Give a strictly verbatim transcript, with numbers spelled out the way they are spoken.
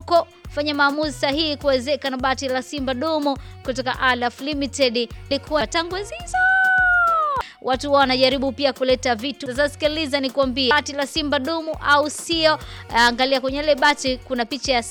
kwako. Fanya maamuzi sahihi kuwezeka na bati la Simba dumu kutoka Alaf Limited. Likuwa tangu hizo watu wanajaribu pia kuleta vitu. Sasa sikiliza nikwambie, bati la Simba dumu au sio? Angalia kwenye ile bati kuna picha ya